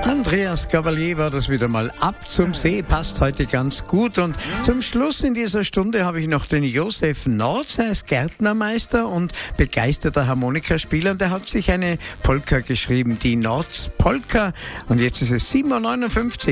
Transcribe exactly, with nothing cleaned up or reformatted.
Andreas Gabalier war das wieder mal. Ab zum See passt heute ganz gut. Und zum Schluss in dieser Stunde habe ich noch den Josef Norz. Er ist Gärtnermeister und begeisterter Harmonikaspieler. Und er hat sich eine Polka geschrieben, die Norz Polka. Und jetzt ist es sieben Uhr neunundfünfzig.